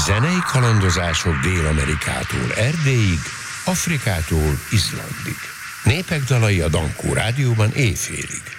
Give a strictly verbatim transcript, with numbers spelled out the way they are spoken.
Zenei kalandozások Dél-Amerikától Erdélyig, Afrikától Izlandig. Népek dalai a Dankó Rádióban éjfélig.